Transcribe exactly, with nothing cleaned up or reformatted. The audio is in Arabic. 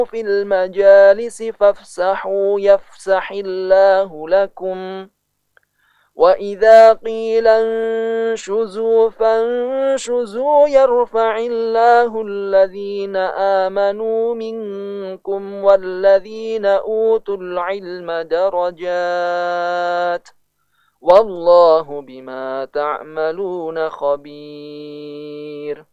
في المجالس فافسحوا يفسح الله لكم وإذا قيل انشزوا فانشزوا يرفع الله الذين آمنوا منكم والذين أوتوا العلم درجات والله بما تعملون خبير.